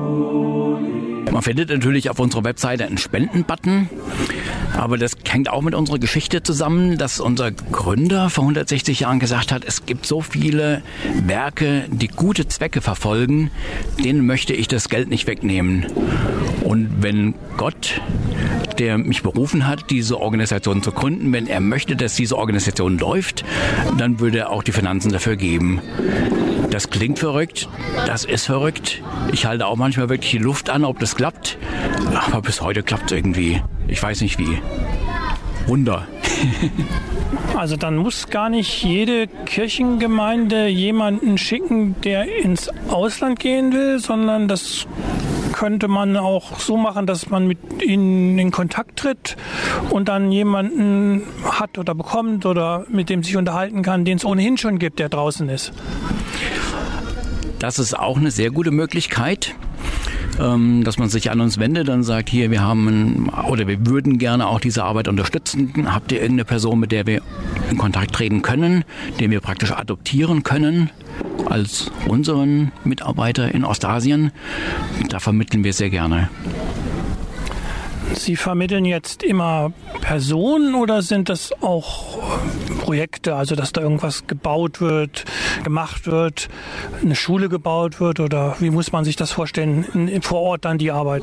Man findet natürlich auf unserer Webseite einen Spenden-Button, aber das hängt auch mit unserer Geschichte zusammen, dass unser Gründer vor 160 Jahren gesagt hat, es gibt so viele Werke, die gute Zwecke verfolgen, denen möchte ich das Geld nicht wegnehmen. Und wenn Gott, der mich berufen hat, diese Organisation zu gründen, wenn er möchte, dass diese Organisation läuft, dann würde er auch die Finanzen dafür geben. Das klingt verrückt, das ist verrückt. Ich halte auch manchmal wirklich die Luft an, ob das klappt. Aber bis heute klappt es irgendwie. Ich weiß nicht wie. Wunder. Also dann muss gar nicht jede Kirchengemeinde jemanden schicken, der ins Ausland gehen will, sondern das könnte man auch so machen, dass man mit ihnen in Kontakt tritt und dann jemanden hat oder bekommt oder mit dem sich unterhalten kann, den es ohnehin schon gibt, der draußen ist. Das ist auch eine sehr gute Möglichkeit, dass man sich an uns wendet und sagt, hier, wir würden gerne auch diese Arbeit unterstützen. Habt ihr irgendeine Person, mit der wir in Kontakt treten können, den wir praktisch adoptieren können als unseren Mitarbeiter in Ostasien? Da vermitteln wir sehr gerne. Sie vermitteln jetzt immer Personen oder sind das auch Projekte, also dass da irgendwas gebaut wird, gemacht wird, eine Schule gebaut wird oder wie muss man sich das vorstellen, vor Ort dann die Arbeit?